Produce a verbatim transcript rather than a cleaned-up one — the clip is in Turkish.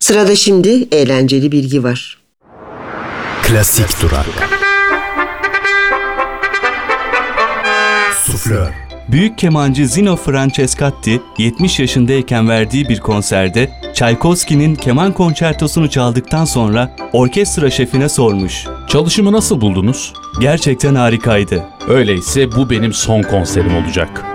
Sırada şimdi eğlenceli bilgi var. Klasik durak. Suflör. Büyük kemancı Zino Francescatti yetmiş yaşındayken verdiği bir konserde Tchaikovsky'nin keman konçertosunu çaldıktan sonra orkestra şefine sormuş. Çalışımı nasıl buldunuz? Gerçekten harikaydı. Öyleyse bu benim son konserim olacak.